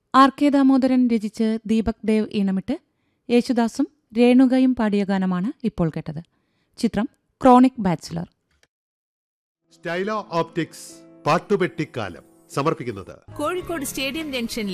R K Damodaran രചിച്ച് ദീപക് ദേവ് ഈണമിട്ട് യേശുദാസും രേണുകയും പാടിയ ഗാനമാണ് ഇപ്പോൾ കേട്ടത്. ചിത്രം ക്രോണിക് ബാച്ചിലർ. സ്റ്റൈലോ ഓപ്റ്റിക്സ് പാട്ടുപെട്ടിക്കാലം സമർപ്പിക്കുന്നത് കോഴിക്കോട് സ്റ്റേഡിയം ജംഗ്ഷനിൽ